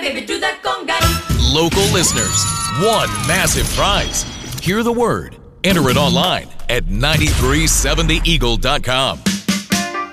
baby, do that conga. Local listeners, one massive prize. Hear the word. Enter it online at 937theeagle.com.